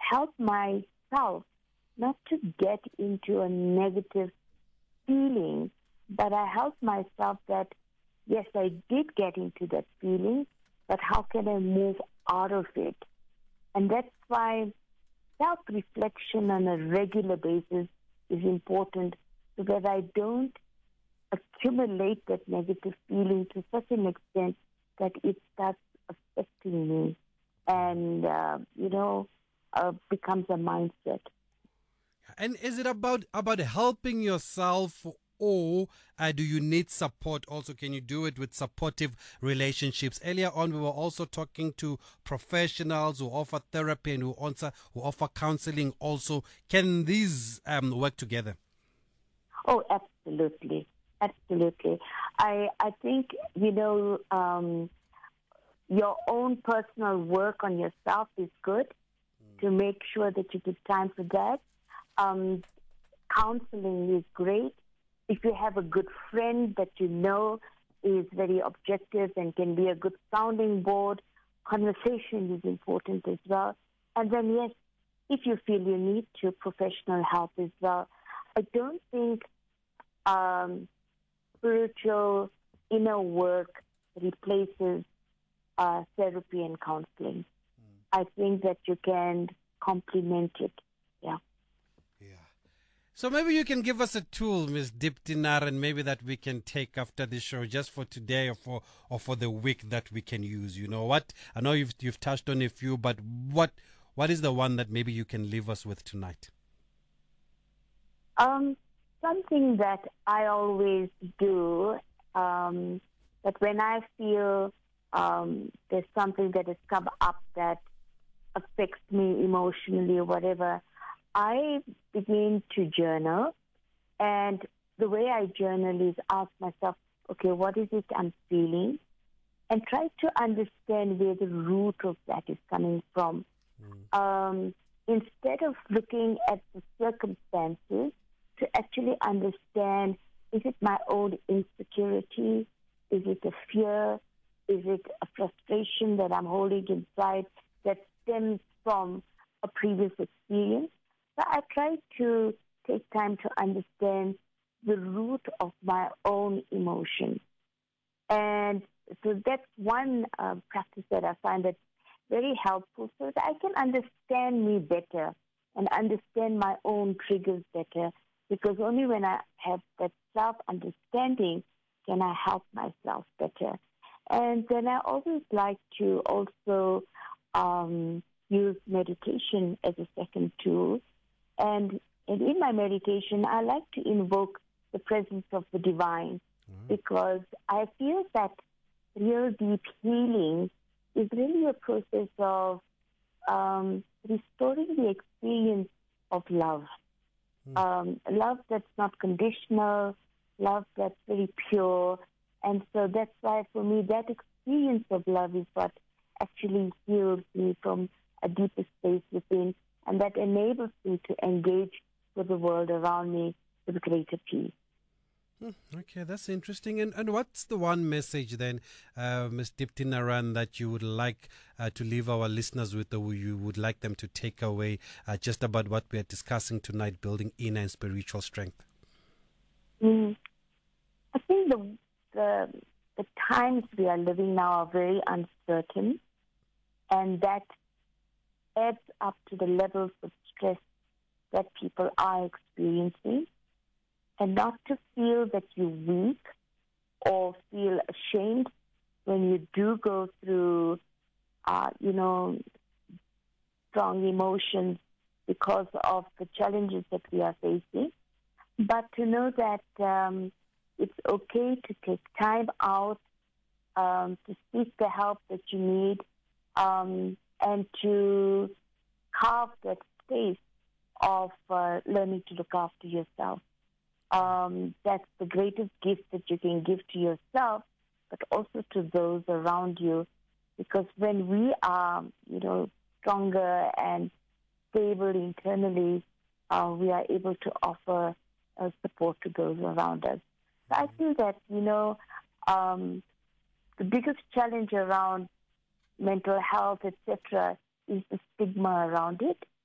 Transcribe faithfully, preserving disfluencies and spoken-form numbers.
help myself not to get into a negative feeling, but I help myself that, yes, I did get into that feeling, but how can I move out of it? And that's why self-reflection on a regular basis is important, so that I don't accumulate that negative feeling to such an extent that it starts affecting me and, uh, you know, uh, becomes a mindset. And is it about about helping yourself, or uh, do you need support also? Can you do it with supportive relationships? Earlier on, we were also talking to professionals who offer therapy and who also who offer counseling also. Can these um, work together? Oh, absolutely. Absolutely. I, I think, you know, um, your own personal work on yourself is good mm. to make sure that you give time for that. Um, counseling is great. If you have a good friend that you know is very objective and can be a good sounding board, conversation is important as well. And then, yes, if you feel you need to, professional help as well. I don't think um, spiritual inner work replaces uh, therapy and counseling. Mm. I think that you can complement it. Yeah. Yeah. So maybe you can give us a tool, Miz Dipti Naran, maybe that we can take after the show, just for today or for or for the week, that we can use. You know what? I know you've you've touched on a few, but what what is the one that maybe you can leave us with tonight? Um, something that I always do, um, that when I feel um, there's something that has come up that affects me emotionally or whatever, I begin to journal. And the way I journal is ask myself, okay, what is it I'm feeling? And try to understand where the root of that is coming from. Mm. Um, instead of looking at the circumstances, to actually understand, is it my own insecurity? Is it a fear? Is it a frustration that I'm holding inside that stems from a previous experience? So I try to take time to understand the root of my own emotion. And so that's one uh, practice that I find that's very helpful, so that I can understand me better and understand my own triggers better. Because only when I have that self-understanding can I help myself better. And then I always like to also um, use meditation as a second tool. And, and in my meditation, I like to invoke the presence of the divine, mm-hmm. because I feel that real deep healing is really a process of um, restoring the experience of love. Um, love that's not conditional, love that's very pure. And so that's why for me that experience of love is what actually heals me from a deeper space within, and that enables me to engage with the world around me with greater peace. Okay, that's interesting. And and what's the one message then, uh, Miz Dipti Naran, that you would like uh, to leave our listeners with, or you would like them to take away uh, just about what we are discussing tonight, building inner and spiritual strength? Mm. I think the, the the times we are living now are very uncertain, and that adds up to the levels of stress that people are experiencing. And not to feel that you're weak or feel ashamed when you do go through, uh, you know, strong emotions because of the challenges that we are facing. But to know that um, it's okay to take time out, um, to seek the help that you need, um, and to carve that space of uh, learning to look after yourself. Um, that's the greatest gift that you can give to yourself, but also to those around you. Because when we are, you know, stronger and stable internally, uh, we are able to offer uh, support to those around us. So I feel that, you know, um, the biggest challenge around mental health, et cetera, is the stigma around it.